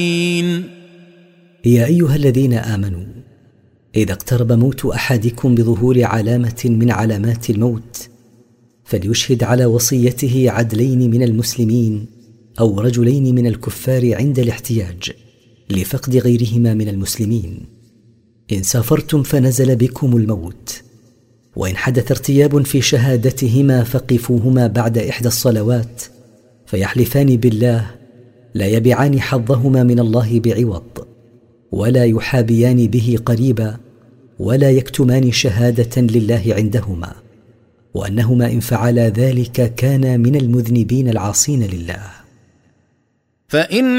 يا أيها الذين آمنوا إذا اقترب موت أحدكم بظهور علامة من علامات الموت فليشهد على وصيته عدلين من المسلمين أو رجلين من الكفار عند الاحتياج لفقد غيرهما من المسلمين. إن سافرتم فنزل بكم الموت وإن حدث ارتياب في شهادتهما فقفوهما بعد إحدى الصلوات فيحلفان بالله لا يبيعان حظهما من الله بعوض ولا يحابيان به قريبا ولا يكتمان شهادة لله عندهما، وأنهما إن فعلا ذلك كانا من المذنبين العاصين لله. فإن